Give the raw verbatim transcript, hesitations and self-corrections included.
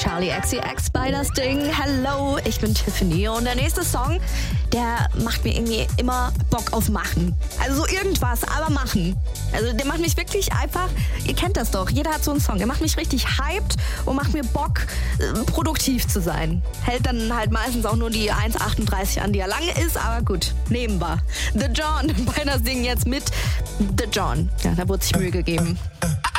Charli X C X bei das Ding. Hello, ich bin Tiffany und der nächste Song, der macht mir irgendwie immer Bock auf Machen. Also so irgendwas, aber machen. Also der macht mich wirklich einfach, ihr kennt das doch, jeder hat so einen Song, der macht mich richtig hyped und macht mir Bock, äh, produktiv zu sein. Hält dann halt meistens auch nur die eins achtunddreißig an, die ja lange ist, aber gut, nehmen wir. The John bei das Ding jetzt mit The John. Ja, da wurde sich Mühe gegeben.